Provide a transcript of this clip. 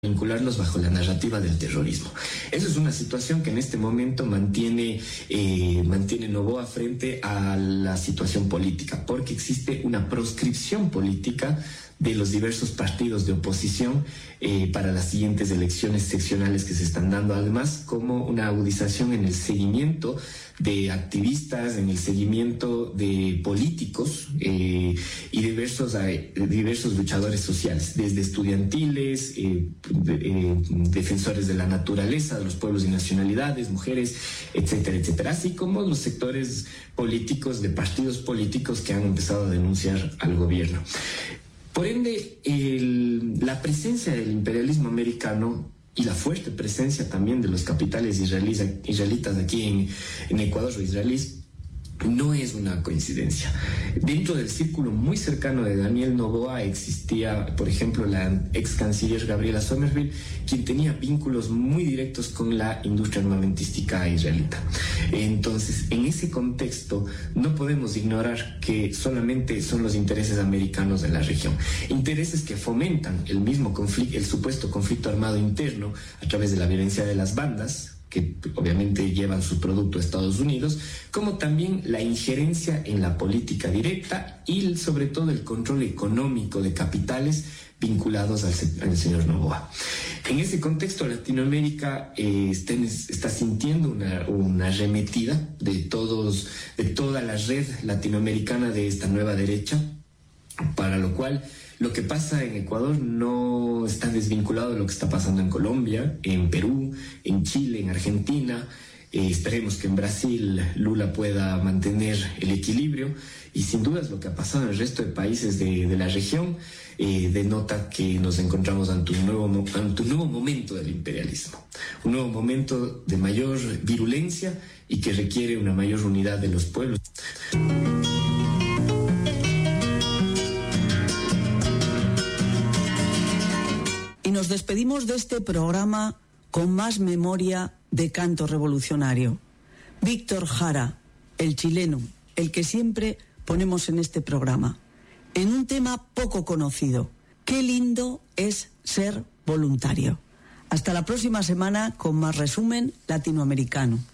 vincularlos bajo la narrativa del terrorismo. Eso es una situación que en este momento mantiene Noboa frente a la situación política, porque existe una proscripción política de los diversos partidos de oposición para las siguientes elecciones seccionales que se están dando, además como una agudización en el seguimiento de activistas, en el seguimiento de políticos y diversos luchadores sociales, desde estudiantiles, defensores de la naturaleza, de los pueblos y nacionalidades, mujeres, etcétera, etcétera, así como los sectores políticos de partidos políticos que han empezado a denunciar al gobierno. Por ende, la presencia del imperialismo americano y la fuerte presencia también de los capitales israelitas aquí en Ecuador, o israelíes, no es una coincidencia. Dentro del círculo muy cercano de Daniel Noboa existía, por ejemplo, la ex canciller Gabriela Sommerville, quien tenía vínculos muy directos con la industria armamentística israelita. Entonces, en ese contexto, no podemos ignorar que solamente son los intereses americanos de la región. Intereses que fomentan el mismo conflicto, el supuesto conflicto armado interno a través de la violencia de las bandas, que obviamente llevan su producto a Estados Unidos, como también la injerencia en la política directa y sobre todo el control económico de capitales vinculados al señor Noboa. En ese contexto, Latinoamérica está sintiendo una arremetida de toda la red latinoamericana de esta nueva derecha, para lo cual lo que pasa en Ecuador no está desvinculado de lo que está pasando en Colombia, en Perú, en Chile, en Argentina. Esperemos que en Brasil Lula pueda mantener el equilibrio, y sin dudas lo que ha pasado en el resto de países de la región denota que nos encontramos ante un nuevo momento del imperialismo, un nuevo momento de mayor virulencia y que requiere una mayor unidad de los pueblos. Nos despedimos de este programa con más memoria de canto revolucionario. Víctor Jara, el chileno, el que siempre ponemos en este programa, en un tema poco conocido. Qué lindo es ser voluntario. Hasta la próxima semana con más resumen latinoamericano.